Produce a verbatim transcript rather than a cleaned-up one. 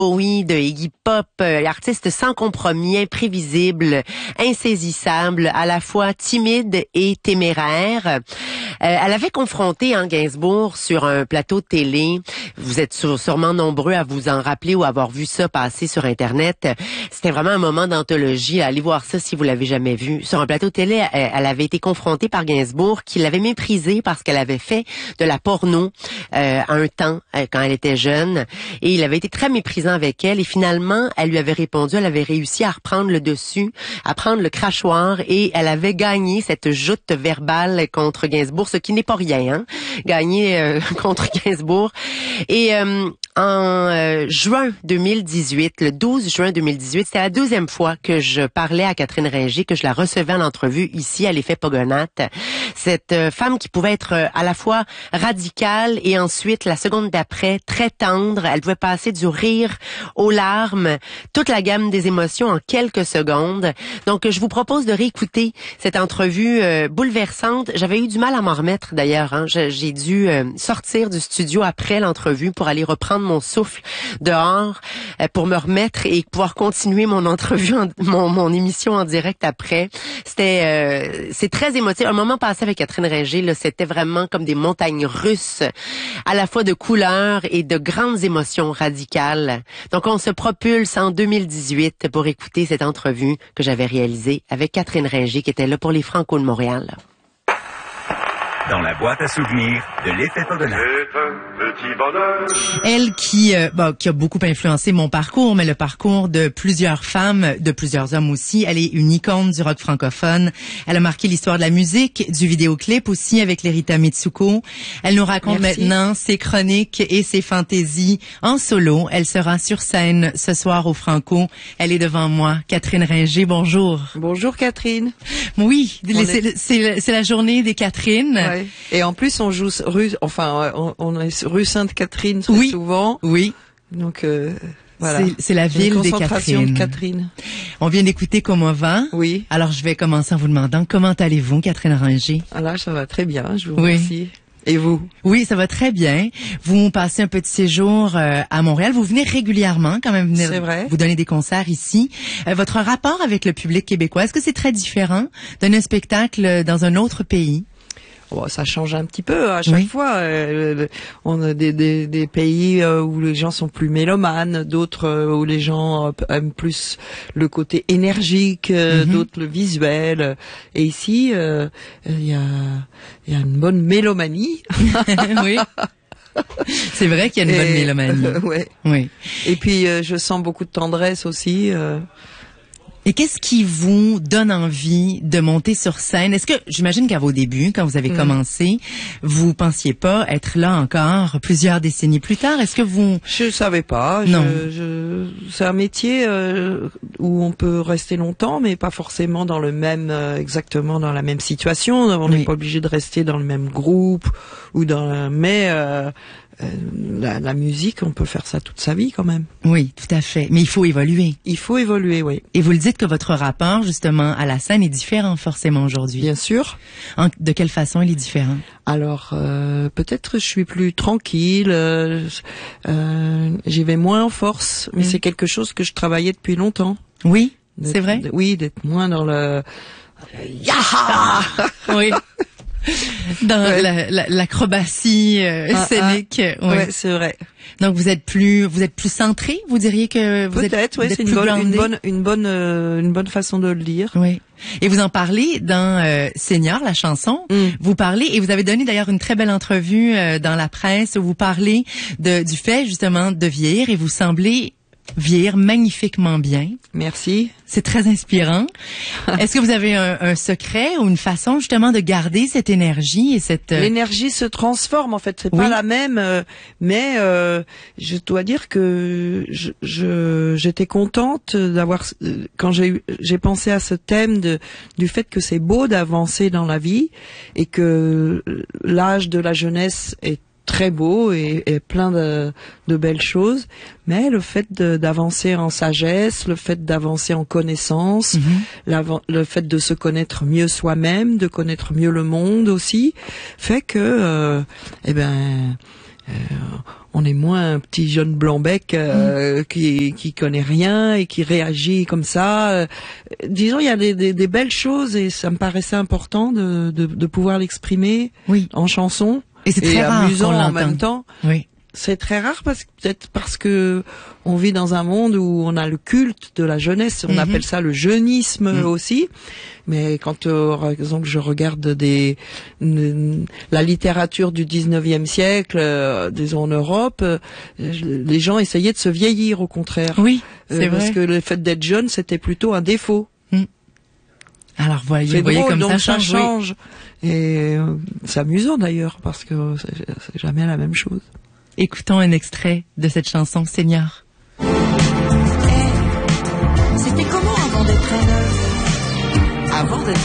Bowie, de Iggy Pop, euh, artiste sans compromis, imprévisible, insaisissable, à la fois timide et téméraire. Euh, elle avait confronté Anne Gainsbourg sur un plateau de télé. Vous êtes sûrement nombreux à vous en rappeler ou avoir vu ça passer sur Internet. C'était vraiment un moment d'anthologie. Allez voir ça si vous l'avez jamais vu. Sur un plateau de télé, elle, elle avait été confrontée par Gainsbourg qui l'avait méprisée parce qu'elle avait fait de la porno euh, à un temps euh, quand elle était jeune. Et il avait été très méprisant avec elle et finalement, elle lui avait répondu, elle avait réussi à reprendre le dessus, à prendre le crachoir et elle avait gagné cette joute verbale contre Gainsbourg, ce qui n'est pas rien, hein, gagner euh, contre Gainsbourg. Et euh, en euh, juin deux mille dix-huit, le douze juin deux mille dix-huit, c'était la deuxième fois que je parlais à Catherine Ringer, que je la recevais en entrevue ici à l'Effet Pogonate. Cette euh, femme qui pouvait être euh, à la fois radicale et ensuite, la seconde d'après, très tendre. Elle pouvait passer du rire aux larmes, toute la gamme des émotions en quelques secondes. Donc, je vous propose de réécouter cette entrevue euh, bouleversante. J'avais eu du mal à m'en remettre d'ailleurs. Hein. J'ai dû euh, sortir du studio après l'entrevue pour aller reprendre mon souffle dehors euh, pour me remettre et pouvoir continuer mon entrevue, en, mon, mon émission en direct après. C'était, euh, c'est très émotif. Un moment passé avec Catherine Ringer, là, c'était vraiment comme des montagnes russes, à la fois de couleurs et de grandes émotions radicales. Donc, on se propulse en deux mille dix-huit pour écouter cette entrevue que j'avais réalisée avec Catherine Ringer, qui était là pour les Franco de Montréal. Dans la boîte à souvenirs de l'Effet Pogonate. C'est un petit bonheur. Elle qui, euh, bon, qui a beaucoup influencé mon parcours, mais le parcours de plusieurs femmes, de plusieurs hommes aussi. Elle est une icône du rock francophone. Elle a marqué l'histoire de la musique, du vidéoclip aussi avec l'Erita Mitsuko. Elle nous raconte Merci. maintenant ses chroniques et ses fantaisies en solo. Elle sera sur scène ce soir au Franco. Elle est devant moi, Catherine Ringer. Bonjour. Bonjour Catherine. Oui, On c'est est- c'est c'est la journée des Catherine. Ouais. Et en plus on joue rue, enfin on, on est rue Sainte-Catherine très Oui. souvent. Oui. Donc euh, voilà. C'est- c'est la Une ville des concentration Catherine. de Catherine. On vient d'écouter Comment va. Oui. Alors, je vais commencer en vous demandant comment allez-vous, Catherine Ringer? Ah là, ça va très bien. Je vous Oui. remercie. Et vous? Oui, ça va très bien. Vous passez un petit séjour euh, à Montréal. Vous venez régulièrement quand même venir C'est vrai. vous donner des concerts ici. Euh, votre rapport avec le public québécois, est-ce que c'est très différent d'un spectacle dans un autre pays? Bon, ça change un petit peu à chaque Oui. fois. Euh, le- on a des, des, des pays euh, où les gens sont plus mélomanes, d'autres euh, où les gens euh, aiment plus le côté énergique, euh, Mhm. d'autres le visuel. Et ici, euh, il y a, il y a une bonne mélomanie. Oui. C'est vrai qu'il y a une bonne Et- mélomanie. ouais. Oui. Et puis euh, je sens beaucoup de tendresse aussi. euh. Et qu'est-ce qui vous donne envie de monter sur scène? Est-ce que, j'imagine qu'à vos débuts, quand vous avez Mm. commencé, vous pensiez pas être là encore plusieurs décennies plus tard? Est-ce que vous... Je savais pas. Non. Je, je, c'est un métier euh, où on peut rester longtemps, mais pas forcément dans le même, euh, exactement dans la même situation. On n'est Oui. pas obligé de rester dans le même groupe ou dans. Mais euh, euh, la, la musique, on peut faire ça toute sa vie quand même. Oui, tout à fait. Mais il faut évoluer. Il faut évoluer, oui. Et vous le dites que votre rapport, justement, à la scène est différent forcément aujourd'hui. Bien sûr. En- de quelle façon il est différent? Alors euh, peut-être je suis plus tranquille, euh, euh, j'y vais moins en force, mais Mm. c'est quelque chose que je travaillais depuis longtemps. Oui, D'être- c'est vrai? d- Oui, d'être moins dans le yaha. Oui. Dans Ouais. la- la- l'acrobatie euh, Ah, scénique. oui. Ouais, c'est vrai. Donc vous êtes plus, vous êtes plus centré. Vous diriez que vous êtes Peut-être, vous oui, êtes c'est une plus bonne, une groundé? bonne, une bonne, euh, une bonne façon de le dire. Oui. Et vous en parlez dans euh, Senior, la chanson. Mm. Vous parlez, et vous avez donné d'ailleurs une très belle entrevue euh, dans la presse où vous parlez de, du fait justement de vieillir et vous semblez vieillir magnifiquement bien. Merci. C'est très inspirant. Est-ce que vous avez un, un secret ou une façon justement de garder cette énergie et cette... euh, L'énergie se transforme en fait, c'est Oui. pas la même, euh, mais euh, je dois dire que je, je j'étais contente d'avoir euh, quand j'ai eu- j'ai pensé à ce thème de du fait que c'est beau d'avancer dans la vie et que l'âge de la jeunesse est très beau et, et plein de, de belles choses, mais le fait de- d'avancer en sagesse, le fait d'avancer en connaissance, Mhm. l'avan- le fait de se connaître mieux soi-même, de connaître mieux le monde aussi, fait que, euh, eh ben, euh, on est moins un petit jeune blanc-bec euh, mmh. qui qui connaît rien et qui réagit comme ça. Euh, disons, il y a des, des, des belles choses et ça me paraissait important de de, de pouvoir l'exprimer oui. en chanson. Et c'est très et rare amusant qu'on en l'entende. même temps. Oui. C'est très rare parce que peut-être parce que on vit dans un monde où on a le culte de la jeunesse, on mm-hmm. appelle ça le jeunisme mm. aussi. Mais quand euh, par exemple je regarde des une, la littérature du dix-neuvième siècle, euh, disons en Europe, euh, les gens essayaient de se vieillir au contraire. Oui, c'est euh, vrai. Parce que le fait d'être jeune, c'était plutôt un défaut. Mm. Alors voyez, c'est voyez drôle, comme donc ça ça change. change. Oui. Et euh, c'est amusant d'ailleurs parce que c'est, c'est jamais la même chose. Écoutons un extrait de cette chanson, Seigneur. Hey, c'était comment avant d'être un homme? Avant d'être